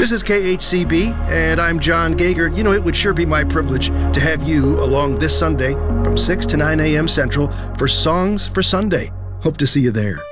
This is KHCB, and I'm John Gager. You know, it would sure be my privilege to have you along this Sunday from 6 to 9 a.m. Central for Songs for Sunday. Hope to see you there.